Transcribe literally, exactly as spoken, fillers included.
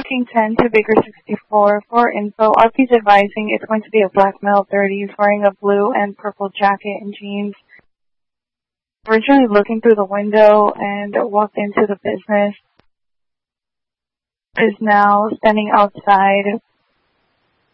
thirteen ten to Baker sixty-four. For info, R P's advising it's going to be a black male thirties wearing a blue and purple jacket and jeans. Originally looking through the window and walked into the business. Is now standing outside